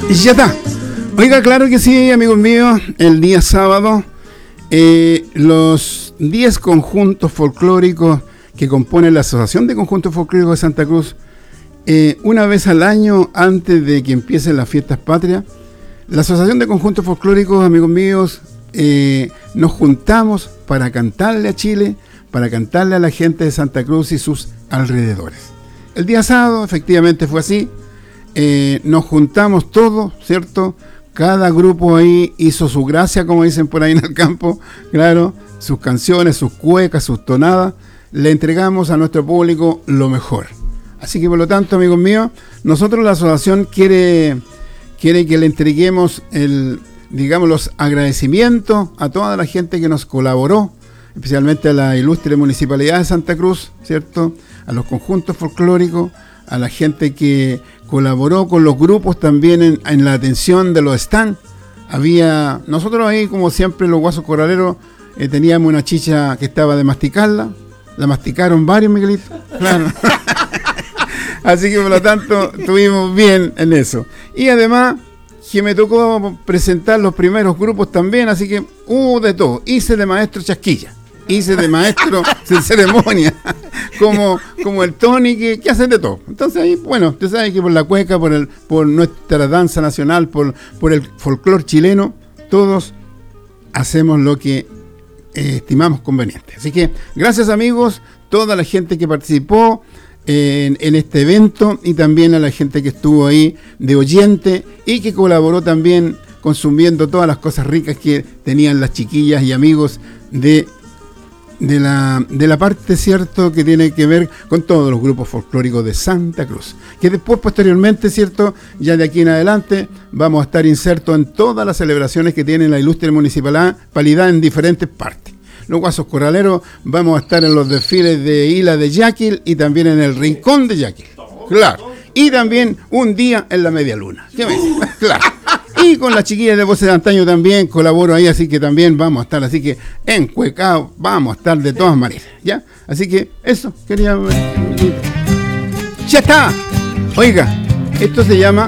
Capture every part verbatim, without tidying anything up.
Y ya está. Oiga, claro que sí, amigos míos, el día sábado, eh, los diez conjuntos folclóricos que componen la Asociación de Conjuntos Folclóricos de Santa Cruz, eh, una vez al año, antes de que empiecen las fiestas patrias, la Asociación de Conjuntos Folclóricos, amigos míos, eh, nos juntamos para cantarle a Chile, para cantarle a la gente de Santa Cruz y sus alrededores. El día sábado, efectivamente, fue así. Eh, nos juntamos todos, ¿cierto? Cada grupo ahí hizo su gracia, como dicen por ahí en el campo, claro, sus canciones, sus cuecas, sus tonadas, le entregamos a nuestro público lo mejor. Así que por lo tanto, amigos míos, nosotros la asociación quiere, quiere que le entreguemos el, digamos, los agradecimientos a toda la gente que nos colaboró, especialmente a la ilustre Municipalidad de Santa Cruz, ¿cierto? A los conjuntos folclóricos, a la gente que colaboró con los grupos también en, en la atención de los stands. Había, nosotros ahí, como siempre, los guasos corraleros, eh, teníamos una chicha que estaba de masticarla, la masticaron varios, Miguelito, claro. Así que por lo tanto, estuvimos bien en eso. Y además, que me tocó presentar los primeros grupos también, así que hubo uh, de todo. Hice de maestro chasquilla, hice de maestro de ceremonia, como, como el Tony, que, que hacen de todo. Entonces ahí, bueno, usted sabe que por la cueca, por el, por nuestra danza nacional, por, por el folclore chileno, todos hacemos lo que eh, estimamos conveniente. Así que gracias, amigos, toda la gente que participó en, en este evento, y también a la gente que estuvo ahí de oyente y que colaboró también consumiendo todas las cosas ricas que tenían las chiquillas y amigos de de la, de la parte, cierto, que tiene que ver con todos los grupos folclóricos de Santa Cruz, que después, posteriormente, cierto, ya de aquí en adelante vamos a estar insertos en todas las celebraciones que tiene la ilustre municipalidad en diferentes partes. Los guasos corraleros vamos a estar en los desfiles de Isla de Yaquil y también en el Rincón de Yaquil, claro, y también un día en la Media Luna. ¿Qué me dice? Claro. Y con las chiquillas de Voces de Antaño también colaboro ahí, así que también vamos a estar, así que en Cuecao vamos a estar de todas maneras, ¿ya? Así que eso, quería... ¡Ya está! Oiga, esto se llama...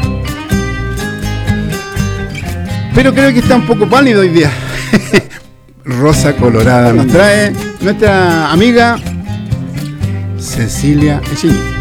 Pero creo que está un poco pálido hoy día. Rosa Colorada nos trae nuestra amiga Cecilia Echeñi.